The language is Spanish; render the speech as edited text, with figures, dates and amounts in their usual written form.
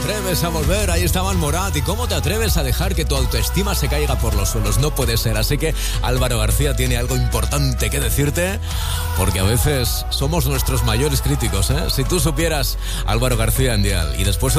atreves a volver? Ahí estaban Morat. ¿Y cómo te atreves a dejar que tu autoestima se caiga por los suelos? No puede ser. Así que Álvaro García tiene algo importante que decirte, porque a veces somos nuestros mayores críticos, ¿eh? Si tú supieras, Álvaro García en Dial. Y después